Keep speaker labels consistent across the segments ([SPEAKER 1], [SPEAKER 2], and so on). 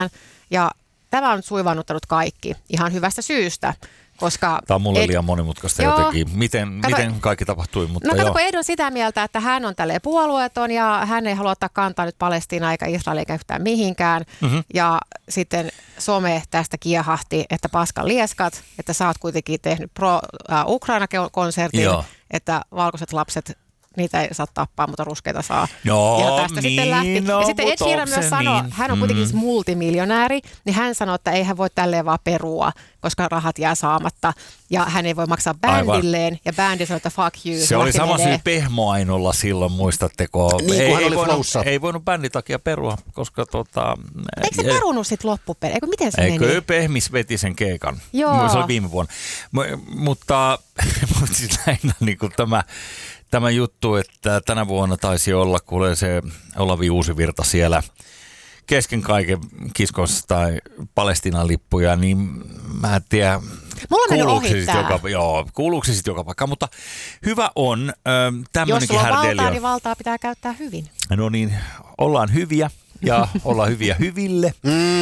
[SPEAKER 1] Ja tämä on suivannuttanut kaikki ihan hyvästä syystä. Koska
[SPEAKER 2] tämä on mulle liian monimutkaista jotenkin. Miten kaikki tapahtui? Mutta
[SPEAKER 1] kato, kun Ed on sitä mieltä, että hän on tälleen puolueeton ja hän ei halua ottaa kantaa nyt Palestiinaan eikä Israeliin eikä yhtään mihinkään. Mm-hmm. Ja sitten some tästä kiehahti, että paskan lieskat, että sä oot kuitenkin tehnyt pro-Ukraina-konsertin, että valkoiset lapset, niitä ei saa tappaa, mutta ruskeita saa. Ja tästä sitten lähti. Ja sitten Ed Sheeran myös sanoi, hän on kuitenkin multimiljonääri, niin hän sanoi, että ei hän voi tälleen vaan perua, koska rahat jää saamatta. Ja hän ei voi maksaa bändilleen, ja bändi sanoi, että fuck you.
[SPEAKER 2] Se oli sama syy Pehmoainolla silloin, muistatteko?
[SPEAKER 3] Niin kuin hän oli flowssa.
[SPEAKER 2] Ei voinut bändin takia perua, koska
[SPEAKER 1] Eikö se perunut sitten loppupeleihin? Miten se meni?
[SPEAKER 2] Eikö Pehmis veti sen keikan?
[SPEAKER 1] Joo.
[SPEAKER 2] Se oli viime vuonna. Mutta siis lähinnä niin kuin tämä juttu, että tänä vuonna taisi olla, kuulee se Olavi Uusivirta siellä kesken kaiken kiskossa tai Palestiinan lippuja, niin mä en tiedä, kuuluuko se sitten joka paikkaan, mutta hyvä on tämmöinenkin härdeli.
[SPEAKER 1] Jos sulla on valtaa, niin valtaa pitää käyttää hyvin.
[SPEAKER 2] No niin, ollaan hyviä ja ollaan hyviä hyville.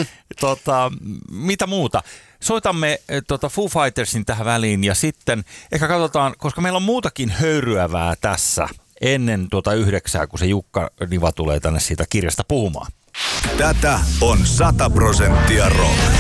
[SPEAKER 2] Mitä muuta? Soitamme Foo Fightersin tähän väliin ja sitten ehkä katsotaan, koska meillä on muutakin höyryävää tässä ennen 9, kun se Jukka Niva tulee tänne siitä kirjasta puhumaan.
[SPEAKER 4] Tätä on 100% rock.